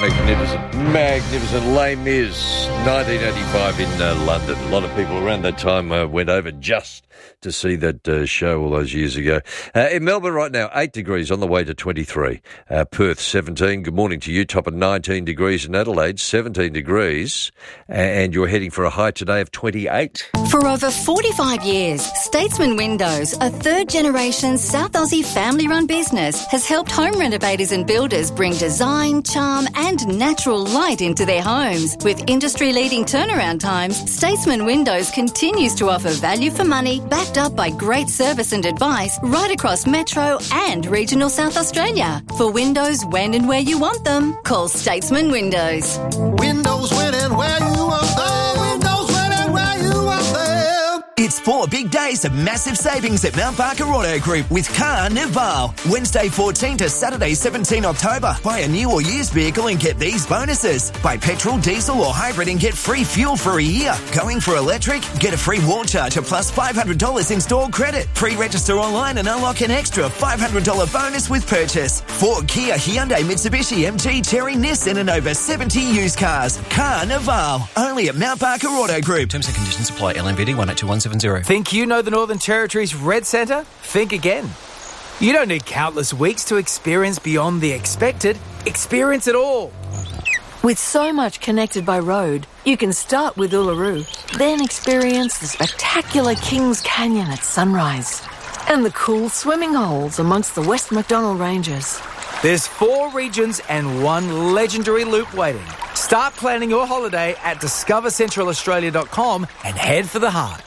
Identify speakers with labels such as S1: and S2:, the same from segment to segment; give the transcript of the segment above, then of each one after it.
S1: Magnificent. Les Mis, 1985 in London. A lot of people around that time went over just to see that show all those years ago. In Melbourne right now, 8 degrees on the way to 23. Perth, 17. Good morning to you. Top of 19 degrees in Adelaide, 17 degrees. And you're heading for a high today of 28.
S2: For over 45 years, Statesman Windows, a third-generation South Aussie family-run business, has helped home renovators and builders bring design, charm and natural light into their homes. With industry-leading turnaround times, Statesman Windows continues to offer value for money, backed up by great service and advice right across Metro and regional South Australia. For windows when and where you want them, call Statesman Windows.
S3: Windows when and where you want them. Windows when and where you want them.
S4: It's 4 big days of massive savings at Mount Barker Auto Group with Carnival. Wednesday 14 to Saturday 17 October. Buy a new or used vehicle and get these bonuses. Buy petrol, diesel or hybrid and get free fuel for a year. Going for electric? Get a free wall charger plus $500 installed credit. Pre-register online and unlock an extra $500 bonus with purchase. Ford, Kia, Hyundai, Mitsubishi, MG, Chery, Nissan and over 70 used cars. Carnival. Only at Mount Barker Auto Group.
S5: Terms and conditions apply. LMVD 182170.
S6: Think you know the Northern Territory's Red Centre? Think again. You don't need countless weeks to experience beyond the expected. Experience it all.
S7: With so much connected by road, you can start with Uluru, then experience the spectacular Kings Canyon at sunrise and the cool swimming holes amongst the West MacDonnell Ranges.
S6: There's 4 regions and 1 legendary loop waiting. Start planning your holiday at discovercentralaustralia.com and head for the heart.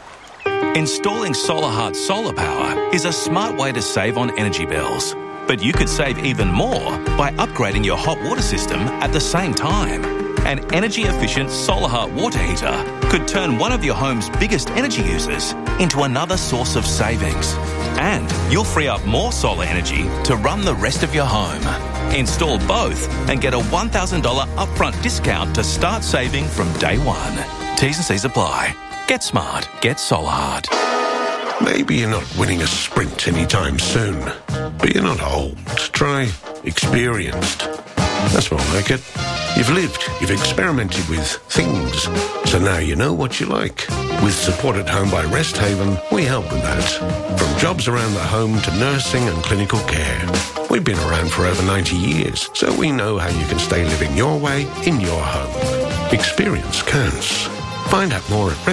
S8: Installing Solar Heart solar power is a smart way to save on energy bills. But you could save even more by upgrading your hot water system at the same time. An energy-efficient Solar Heart water heater could turn one of your home's biggest energy users into another source of savings. And you'll free up more solar energy to run the rest of your home. Install both and get a $1,000 upfront discount to start saving from day one. T's and C's apply. Get smart. Get Solar Heart.
S3: Maybe you're not winning a sprint anytime soon, but you're not old. Try experienced. That's more like it. You've lived, you've experimented with things, so now you know what you like. With support at home by Rest Haven, we help with that. From jobs around the home to nursing and clinical care. We've been around for over 90 years, so we know how you can stay living your way in your home. Experience counts. Find out more at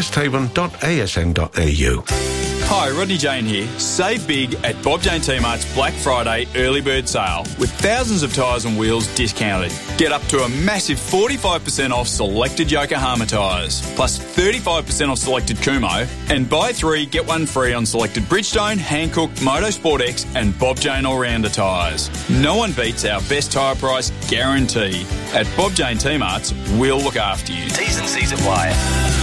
S3: resthaven.asn.au.
S9: Hi, Rodney Jane here. Save big at Bob Jane T-Mart's Black Friday early bird sale with thousands of tyres and wheels discounted. Get up to a massive 45% off selected Yokohama tyres, plus 35% off selected Kumho, and buy 3, get 1 free on selected Bridgestone, Hankook, Motorsport X and Bob Jane All-Rounder tyres. No one beats our best tyre price guarantee. At Bob Jane T-Mart's, we'll look after you.
S5: T's and C's apply.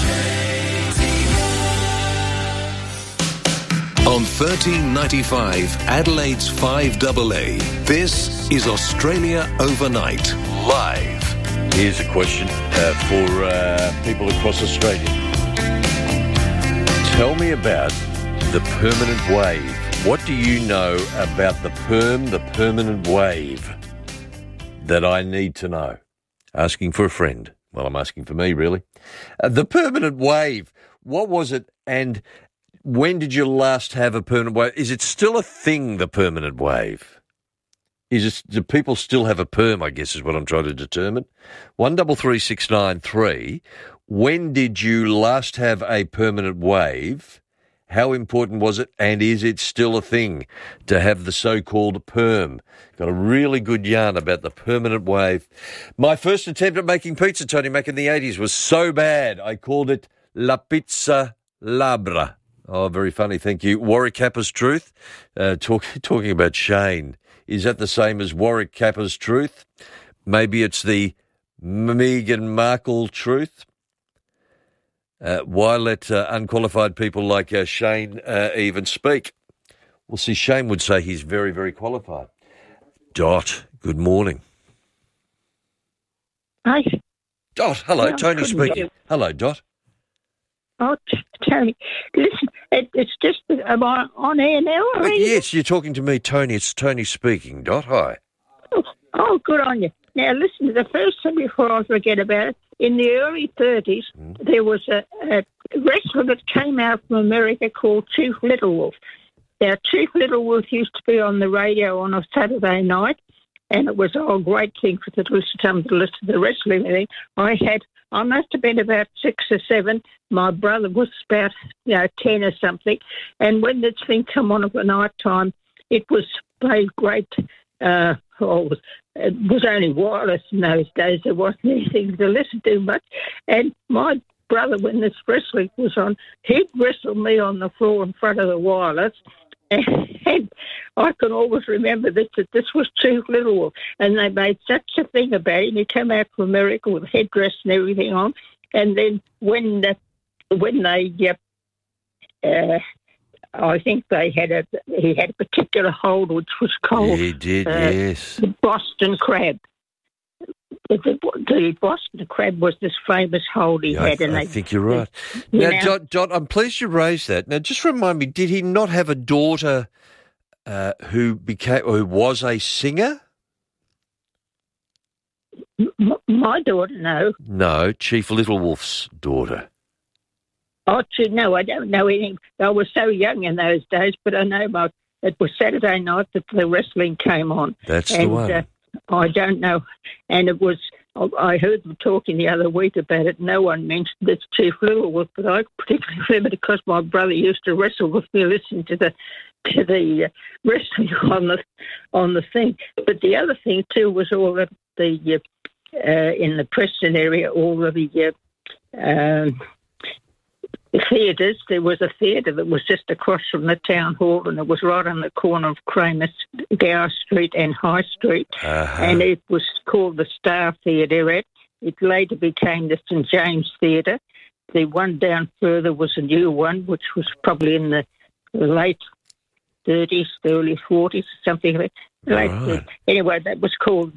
S10: On 1395 Adelaide's 5AA, this is Australia Overnight, live.
S1: Here's a question for people across Australia. Tell me about the permanent wave. What do you know about the permanent wave that I need to know? Asking for a friend. Well, I'm asking for me, really. The permanent wave. What was it, and when did you last have a permanent wave? Is it still a thing, the permanent wave? Do people still have a perm, I guess, is what I'm trying to determine. 133693. When did you last have a permanent wave? How important was it? And is it still a thing to have the so-called perm? Got a really good yarn about the permanent wave. My first attempt at making pizza, Tony Mac, in the 80s was so bad, I called it La Pizza Labra. Oh, very funny, thank you. Warwick Kappa's Truth, talking about Shane. Is that the same as Warwick Kappa's Truth? Maybe it's the Meghan Markle Truth? Why let unqualified people like Shane even speak? Well, see, Shane would say he's very, very qualified. Dot, good morning.
S11: Hi.
S1: Dot, hello,
S11: Yeah,
S1: Tony speaking. Hello, Dot.
S11: Oh, Tony, listen, it's just, am I on air now already?
S1: Yes, you're talking to me, Tony. It's Tony speaking, Dot. Hi.
S11: Oh, good on you. Now, listen, the first thing before I forget about it, in the early 30s, there was a wrestler that came out from America called Chief Little Wolf. Now, Chief Little Wolf used to be on the radio on a Saturday night, and it was a great thing for them to listen to the wrestling thing. I must have been about 6 or 7. My brother was about 10 or something. And when this thing came on at the night time, it was played great. It was only wireless in those days. There wasn't anything to listen to much. And my brother, when this wrestling was on, he'd wrestle me on the floor in front of the wireless. And I can always remember that this was Chief Little Wolf, and they made such a thing about him. He came out from America with a headdress and everything on, and then when they, I think he had a particular hold which was called
S1: yes,
S11: the Boston Crab. The Boston Crab was this famous hold he had.
S1: I think you're right. Now, Dot, I'm pleased you raised that. Now, just remind me, did he not have a daughter who was a singer?
S11: My daughter, no.
S1: No, Chief Little Wolf's daughter.
S11: Oh, no, I don't know anything. I was so young in those days, but I know it was Saturday night that the wrestling came on.
S1: That's the one.
S11: I don't know. And it was, I heard them talking the other week about it. No one mentioned this Chief Little Wolf, but I particularly remember because my brother used to wrestle with me, listening to the wrestling on the thing. But the other thing too was all of the in the Preston area, all of the theatres. There was a theatre that was just across from the town hall, and it was right on the corner of Cramer, Gower Street and High Street. And it was called the Star Theatre. It later became the St James Theatre. The one down further was a new one, which was probably in the late 30s, early 40s, something like that. Anyway, that was called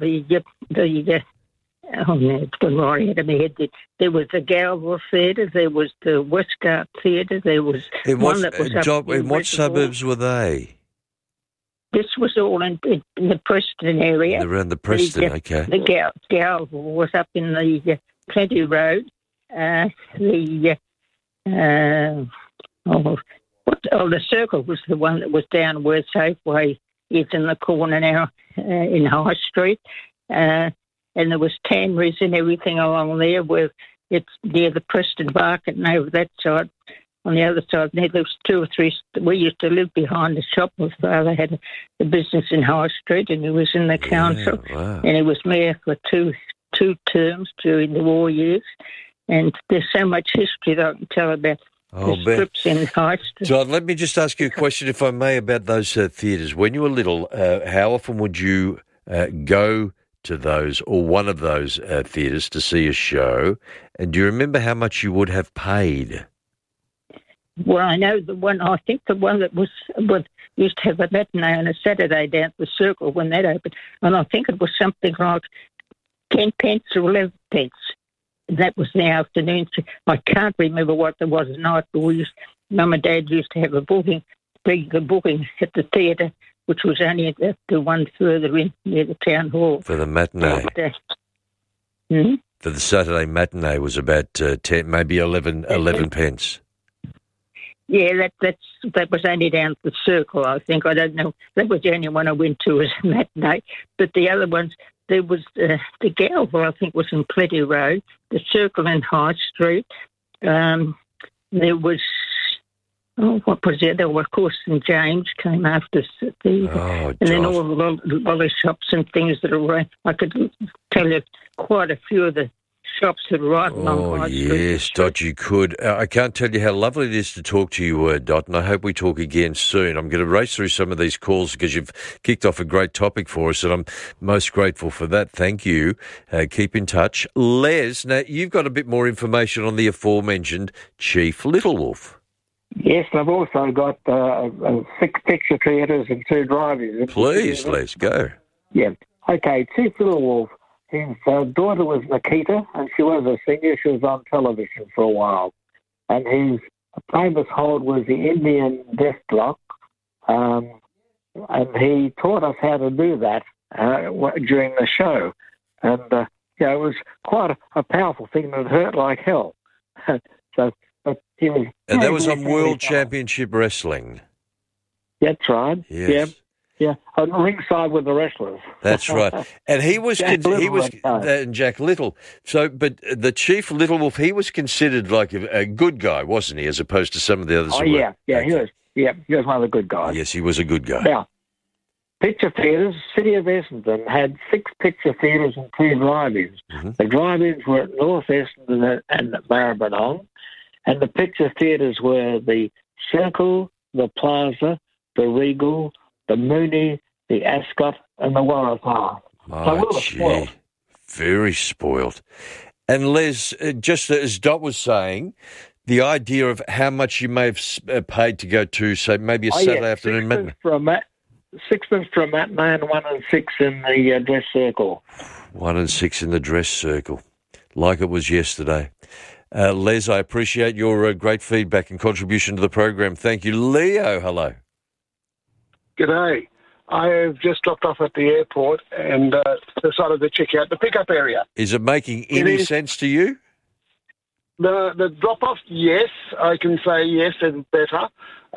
S11: oh, no, it's gone right out of my head. There was the Galville Theatre, there was the Westgate Theatre, there was one that was up
S1: in what suburbs were they?
S11: This was all in the Preston area.
S1: Around the Preston, okay.
S11: The Galville was up in the Plenty Road. The Circle was the one that was down where Safeway is in the corner now in High Street. And there was tanneries and everything along there where it's near the Preston Market and over that side. On the other side, there was 2 or 3. We used to live behind the shop. My father had a business in High Street, and he was in the council.
S1: Wow.
S11: And he was mayor for two terms during the war years. And there's so much history that I can tell about the strips in High Street.
S1: John, let me just ask you a question, if I may, about those theatres. When you were little, how often would you go to those or one of those theatres to see a show? And do you remember how much you would have paid?
S11: Well, I know the one that used to have a matinee on a Saturday down at the Circle when that opened, and I think it was something like 10 pence or 11 pence. That was in the afternoon. I can't remember what there was at night, but Mum and Dad used to have a regular booking at the theatre, which was only the one further in near the town hall.
S1: For the matinee? For the Saturday matinee was about 10, maybe 11 pence.
S11: Yeah, that was only down at the Circle, I think. I don't know. That was the only one I went to as a matinee. But the other ones, there was the Galville, I think, was in Plenty Road, the Circle in High Street. There was... Oh, what was it? There were, of course, St James came after and then all the lolly shops and things that are around. I could tell you quite a few of the shops that are right along High Street. Oh, yes,
S1: Dot, you could. I can't tell you how lovely it is to talk to you, Dot, and I hope we talk again soon. I'm going to race through some of these calls because you've kicked off a great topic for us, and I'm most grateful for that. Thank you. Keep in touch. Les, now you've got a bit more information on the aforementioned Chief Little Wolf.
S12: Yes, I've also got 6 picture theatres and 2 drive-ins.
S1: Please, let's go.
S12: Yeah. Okay, Chief Little Wolf, his daughter was Nikita, and she was a singer. She was on television for a while. And his famous hold was the Indian Death Block, and he taught us how to do that during the show. And, it was quite a powerful thing that hurt like hell. But he was...
S1: And that was on World Championship Wrestling.
S12: That's right.
S1: Yes.
S12: Yeah, on ringside with the wrestlers.
S1: That's right. And he was and Jack Little. So, but the Chief Little Wolf, he was considered like a good guy, wasn't he, as opposed to some of the others?
S12: Oh, yeah, okay. He was. Yeah, he was one of the good guys.
S1: Yes, he was a good guy.
S12: Now, picture theatres, City of Essendon had 6 picture theatres and 2 drive-ins. Mm-hmm. The drive-ins were at North Essendon and Maribyrnong, and the picture theatres were the Circle, the Plaza, the Regal, the Mooney, the Ascot, and the Waratah.
S1: Oh, gee. Very spoiled. And Les, just as Dot was saying, the idea of how much you may have paid to go to, say, maybe a Saturday afternoon matinee.
S12: Sixpence for a matinee and 1 and 6 in the dress circle.
S1: 1 and 6 in the dress circle, like it was yesterday. Les, I appreciate your great feedback and contribution to the program. Thank you. Leo, hello.
S13: G'day. I have just dropped off at the airport and decided to check out the pickup area.
S1: Is it making any sense to you?
S13: The drop-off, yes. I can say yes and better.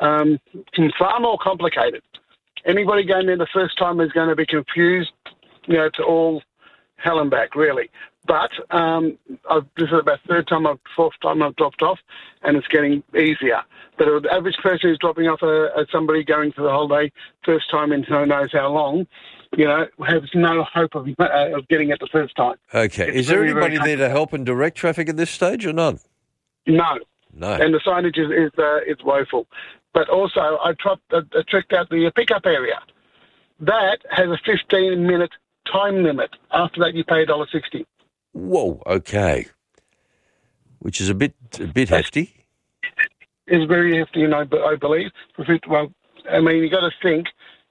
S13: Far more complicated. Anybody going there the first time is going to be confused, to all hell and back, really. But this is about fourth time I've dropped off, and it's getting easier. But the average person who's dropping off somebody going for the holiday, first time in who knows how long, has no hope of getting it the first time.
S1: Okay. Is there anybody there to help and direct traffic at this stage or not?
S13: No.
S1: No.
S13: And the signage is woeful. But also, I checked out the pickup area. That has a 15-minute time limit. After that, you pay $1.60.
S1: Whoa, okay. Which is a bit hefty.
S13: It's very hefty, I believe. Well, I mean, you got to think,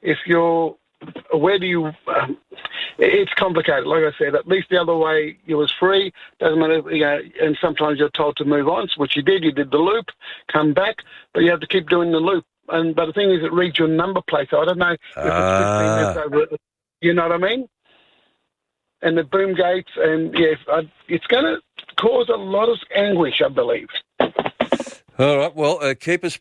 S13: where do you... it's complicated. Like I said, at least the other way, it was free. Doesn't matter, and sometimes you're told to move on, which you did. You did the loop, come back, but you have to keep doing the loop. But the thing is, it reads your number plate, so I don't know if it's 15 minutes over. You know what I mean? And the boom gates, and it's going to cause a lot of anguish, I believe.
S1: All right, well, keep us